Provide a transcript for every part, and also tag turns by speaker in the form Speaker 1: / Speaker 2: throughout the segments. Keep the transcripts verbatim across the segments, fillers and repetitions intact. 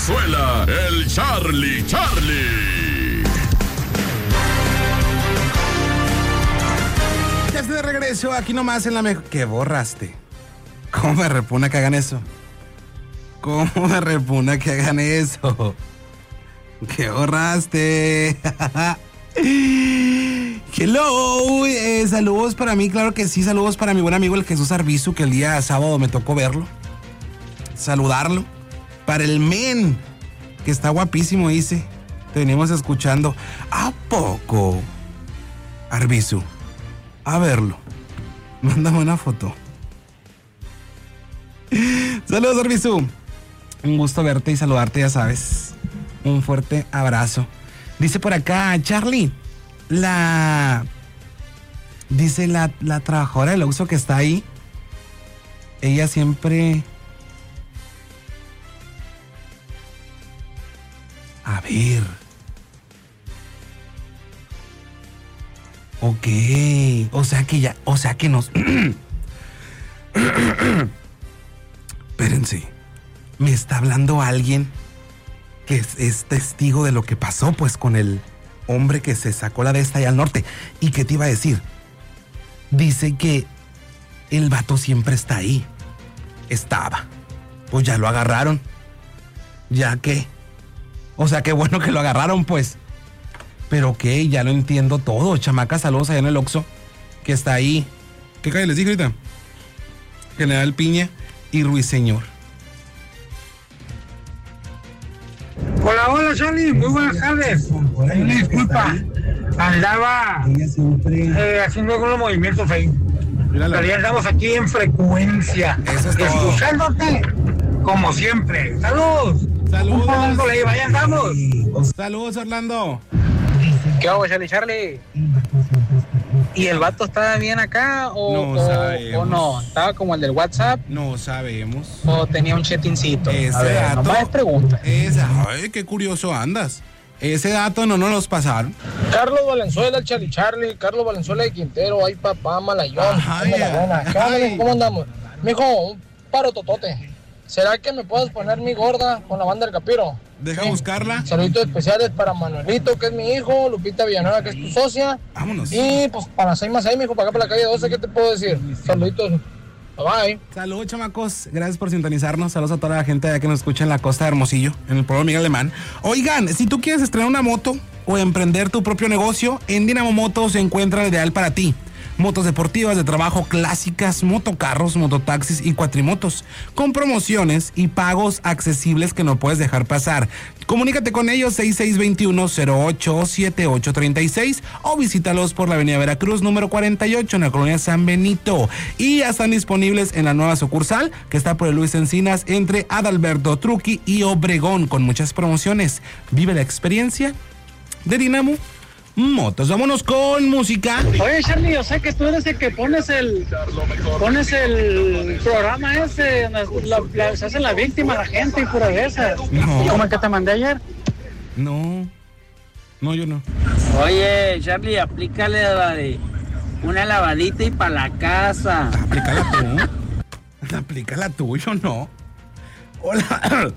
Speaker 1: Valenzuela, el Charlie Charlie.
Speaker 2: Ya estoy de regreso, aquí nomás en la mejor... ¿Qué borraste? ¿Cómo me repugna que hagan eso? ¿Cómo me repugna que hagan eso? ¿Qué borraste? Hello, eh, saludos para mí, claro que sí, saludos para mi buen amigo el Jesús Arbizu, que el día sábado me tocó verlo, saludarlo. Para el men, que está guapísimo, dice, te venimos escuchando. ¿A poco? Arbizu, a verlo, mándame una foto. Saludos, Arbizu, un gusto verte y saludarte, ya sabes, un fuerte abrazo. Dice por acá, Charlie, la... Dice la, la trabajadora del Oxxo que está ahí, ella siempre... A ver... Ok, o sea que ya, o sea que nos... Espérense, me está hablando alguien que es, es testigo de lo que pasó pues con el hombre que se sacó la de esta allá al norte. ¿Y qué te iba a decir? Dice que el vato siempre está ahí. Estaba. Pues ya lo agarraron. ¿Ya qué? O sea, qué bueno que lo agarraron pues. Pero qué, ya lo entiendo todo. Chamaca, saludos allá en el Oxxo, que está ahí. ¿Qué calle les dije ahorita? General Piña y Ruiseñor.
Speaker 3: Hola, hola, Charlie, muy buenas tardes. Una disculpa, andaba eh, haciendo algunos movimientos ahí. Pero ya andamos aquí en frecuencia, escuchándote como siempre. ¡Saludos!
Speaker 2: ¡Saludos!
Speaker 3: Ahí, vaya, andamos.
Speaker 2: ¡Saludos, Orlando!
Speaker 4: ¿Qué hago, Charlie, Charlie? ¿Y el vato estaba bien acá o
Speaker 2: no,
Speaker 4: o, o no? ¿Estaba como el del WhatsApp?
Speaker 2: No sabemos.
Speaker 4: ¿O tenía un chetincito?
Speaker 2: Ese
Speaker 4: a ver,
Speaker 2: dato,
Speaker 4: nomás es pregunta.
Speaker 2: Esa, ay, qué curioso andas. Ese dato no nos los pasaron.
Speaker 5: Carlos Valenzuela, el Charlie Charlie, Carlos Valenzuela de Quintero, ay papá, Malayón.
Speaker 2: Ay,
Speaker 5: ¿Cómo,
Speaker 2: ay.
Speaker 5: ¿Cómo andamos? Mijo, un paro totote. ¿Será que me puedes poner mi gorda con la banda del Capiro?
Speaker 2: Deja
Speaker 5: Sí.
Speaker 2: buscarla.
Speaker 5: Saluditos especiales para Manuelito, que es mi hijo, Lupita Villanueva, que es tu socia.
Speaker 2: Vámonos.
Speaker 5: Y pues para seis más seis, mijo, para acá para la calle doce, ¿qué te puedo decir? Saluditos. Bye bye.
Speaker 2: Saludos, chamacos. Gracias por sintonizarnos. Saludos a toda la gente allá que nos escucha en la costa de Hermosillo, en el pueblo Miguel Alemán. Oigan, si tú quieres estrenar una moto o emprender tu propio negocio, en Dinamo Motos se encuentra el ideal para ti. Motos deportivas de trabajo clásicas, motocarros, mototaxis y cuatrimotos, con promociones y pagos accesibles que no puedes dejar pasar. Comunícate con ellos seis seis dos uno, cero ocho siete ocho tres seis o visítalos por la avenida Veracruz número cuarenta y ocho en la colonia San Benito. Y ya están disponibles en la nueva sucursal que está por el Luis Encinas entre Adalberto Truqui y Obregón, con muchas promociones. Vive la experiencia de Dinamo Motos. Vámonos con música.
Speaker 6: Oye, Charlie, yo sé que tú eres el que pones el pones el programa ese, la, la, se hacen la víctima la gente y pura de esas.
Speaker 2: No.
Speaker 6: ¿Como el que te mandé ayer?
Speaker 2: No, no, yo no.
Speaker 7: Oye, Charlie, aplícale la de una lavadita y para la casa.
Speaker 2: Aplícala tú. Aplícala tú, yo no. Hola.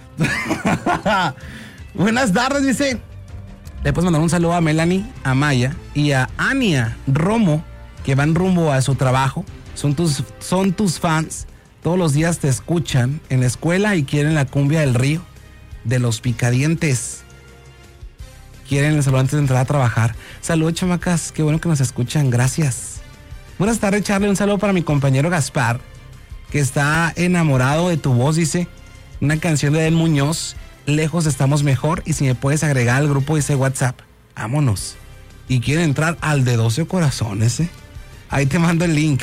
Speaker 2: Buenas tardes, dice. Le puedes mandar un saludo a Melanie, a Maya y a Ania Romo, que van rumbo a su trabajo. Son tus, son tus fans. Todos los días te escuchan en la escuela y quieren la cumbia del río, de los picadientes. Quieren el saludo antes de entrar a trabajar. Saludos, chamacas. Qué bueno que nos escuchan. Gracias. Buenas tardes, Charlie. Un saludo para mi compañero Gaspar, que está enamorado de tu voz, dice. Una canción de El Muñoz. Lejos estamos mejor, y si me puedes agregar al grupo, dice WhatsApp, vámonos. Y quiere entrar al de doce corazones, ¿eh? Ahí te mando el link.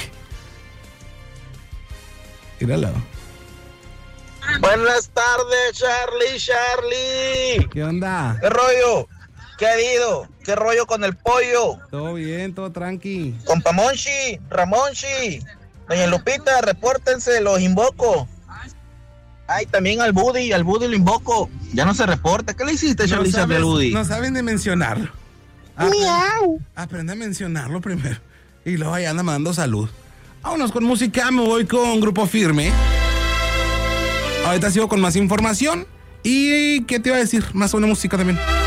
Speaker 2: Míralo.
Speaker 8: Buenas tardes, Charlie, Charlie.
Speaker 2: ¿Qué onda?
Speaker 8: ¿Qué rollo? ¿Qué ha habido? ¿Qué rollo con el pollo?
Speaker 2: Todo bien, todo tranqui.
Speaker 8: Compa Monchi, Ramonchi, doña Lupita, repórtense, los invoco. Ay, también al Buddy, al Buddy lo invoco. Ya no se reporta. ¿Qué le hiciste, Charlie,
Speaker 2: no sabes,
Speaker 8: al Buddy?
Speaker 2: No saben de mencionarlo.
Speaker 8: Miau.
Speaker 2: Aprende a mencionarlo primero. Y luego ahí anda mandando salud. Vámonos con música, me voy con Grupo Firme. Ahorita sigo con más información. ¿Y qué te iba a decir? Más una música también.